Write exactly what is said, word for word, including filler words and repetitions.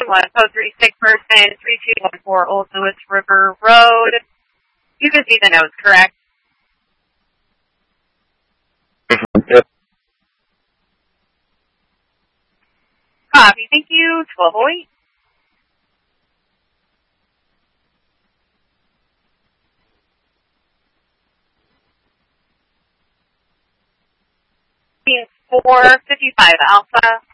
one, code three six person, three two one four Old Lewis River Road. You can see the notes, correct? Yep. Copy, thank you. twelve oh eight. four fifty-five Alpha.